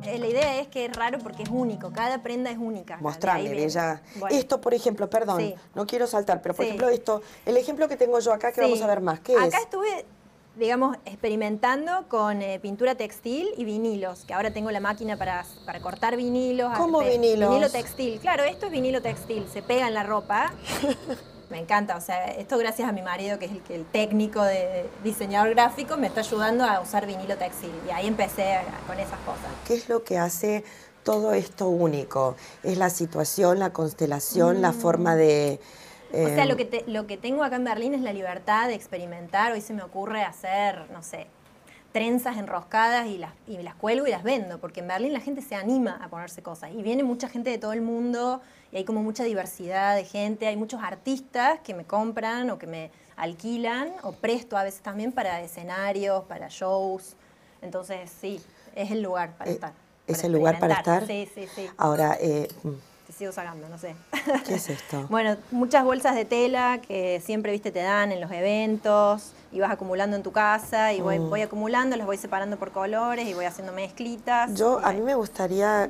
La idea es que es raro porque es único, cada prenda es única. Mostrarle, ella. Bueno. Esto, por ejemplo, perdón, Sí. no quiero saltar, pero por Sí. ejemplo esto, el ejemplo que tengo yo acá que vamos a ver más, ¿qué es? Acá estuve, digamos, experimentando con pintura textil y vinilos, que ahora tengo la máquina para cortar vinilos. ¿Cómo vinilos? Vinilo textil, claro, esto es vinilo textil, se pega en la ropa. Me encanta, o sea, esto gracias a mi marido, que es el técnico de diseñador gráfico, me está ayudando a usar vinilo textil. Y ahí empecé con esas cosas. ¿Qué es lo que hace todo esto único? ¿Es la situación, la constelación, la forma de...? O sea, lo que tengo acá en Berlín es la libertad de experimentar. Hoy se me ocurre hacer, no sé, trenzas enroscadas y las cuelgo y las vendo, porque en Berlín la gente se anima a ponerse cosas. Y viene mucha gente de todo el mundo y hay como mucha diversidad de gente. Hay muchos artistas que me compran o que me alquilan o presto a veces también para escenarios, para shows. Entonces, sí, es el lugar para estar. ¿Es el lugar para estar? Sí, sí, sí. Ahora... Te sigo sacando, no sé. ¿Qué es esto? Bueno, muchas bolsas de tela que siempre, viste, te dan en los eventos y vas acumulando en tu casa y voy acumulando, las voy separando por colores y voy haciendo mezclitas. A mí me gustaría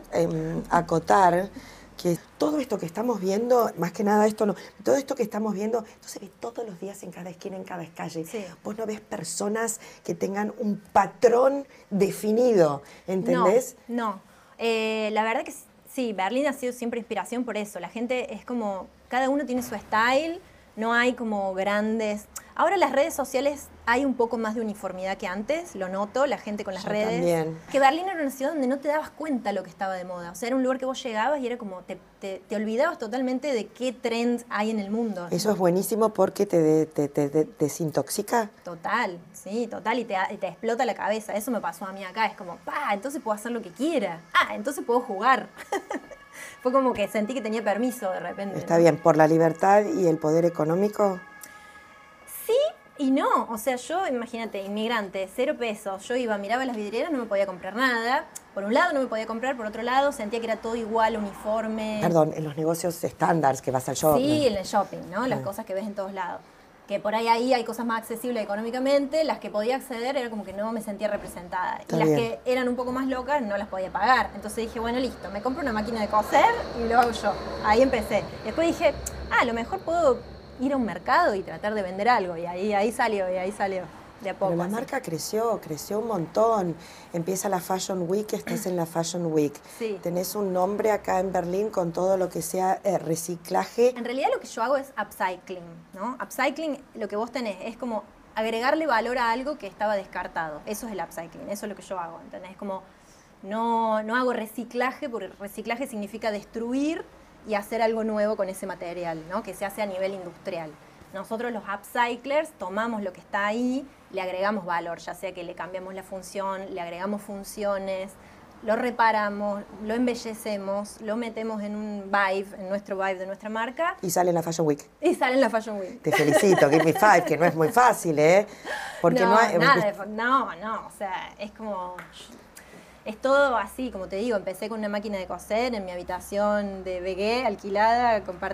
acotar que todo esto que estamos viendo, más que nada esto no, todo esto que estamos viendo, esto se ve todos los días en cada esquina, en cada calle. Sí. Vos no ves personas que tengan un patrón definido, ¿entendés? No. La verdad que sí, Berlín ha sido siempre inspiración por eso. La gente es como, cada uno tiene su style, no hay como grandes... Ahora las redes sociales hay un poco más de uniformidad que antes, lo noto, la gente con las redes. También. Que Berlín era una ciudad donde no te dabas cuenta lo que estaba de moda. O sea, era un lugar que vos llegabas y era como, te olvidabas totalmente de qué trends hay en el mundo. Eso es buenísimo porque te desintoxica. Total, sí, total, y te explota la cabeza. Eso me pasó a mí acá, es como, entonces puedo hacer lo que quiera. Entonces puedo jugar. Fue como que sentí que tenía permiso de repente. Está bien, por la libertad y el poder económico. Sí y no, o sea, yo, imagínate, inmigrante, 0 pesos, yo iba, miraba las vidrieras, no me podía comprar nada. Por un lado no me podía comprar, por otro lado sentía que era todo igual, uniforme. Perdón, en los negocios estándares que vas al shopping. Sí, en el shopping, ¿no? Las cosas que ves en todos lados. Que por ahí hay cosas más accesibles económicamente, las que podía acceder era como que no me sentía representada. Está y las bien. que eran un poco más locas no las podía pagar. Entonces dije, bueno, listo, me compro una máquina de coser y lo hago yo. Ahí empecé. Después dije, a lo mejor puedo ir a un mercado y tratar de vender algo. Y ahí salió, de a poco. Pero la así. marca creció un montón. Empieza la Fashion Week, estás en la Fashion Week. Sí. Tenés un nombre acá en Berlín con todo lo que sea reciclaje. En realidad lo que yo hago es upcycling, ¿no? Upcycling, lo que vos tenés es como agregarle valor a algo que estaba descartado. Eso es el upcycling, eso es lo que yo hago, ¿entendés? Es como, no hago reciclaje, porque reciclaje significa destruir y hacer algo nuevo con ese material, ¿no? Que se hace a nivel industrial. Nosotros los upcyclers tomamos lo que está ahí, le agregamos valor, ya sea que le cambiamos la función, le agregamos funciones, lo reparamos, lo embellecemos, lo metemos en un vibe, en nuestro vibe de nuestra marca. Y sale en la Fashion Week. Y sale en la Fashion Week. Te felicito, Give Me Five, que no es muy fácil, ¿eh? Porque no, hay... o sea, es como... Es todo así, como te digo, empecé con una máquina de coser en mi habitación de Vegué, alquilada, compartida.